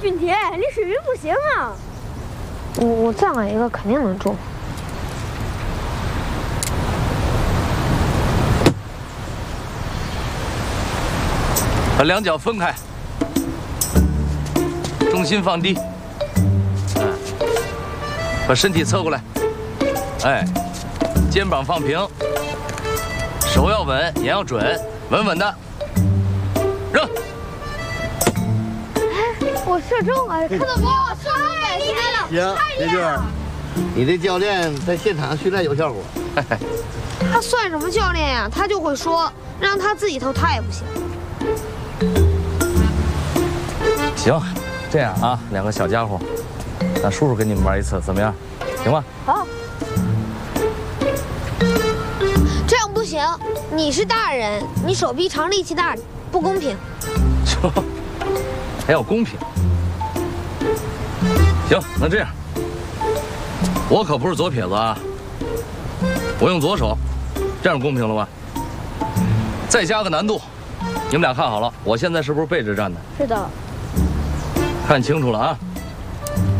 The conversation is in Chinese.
俊铁，你水平不行啊！ 我再来一个肯定能中。 把两脚分开，重心放低，把身体侧过来，哎，肩膀放平，手要稳，眼要准，稳稳的，扔。 我射中了，看到没有？射中了，厉害了！ 行，铁军，你这教练在现场训练有效果。 他算什么教练呀？他就会说，让他自己投他也不行。 行，这样啊，两个小家伙，那叔叔跟你们玩一次，怎么样？行吗？ 好。 这样不行，你是大人，你手臂长力气大，不公平。 就还要公平。行，那这样，我可不是左撇子啊，我用左手，这样公平了吧？再加个难度，你们俩看好了，我现在是不是背着站的？ 是的。 看清楚了啊！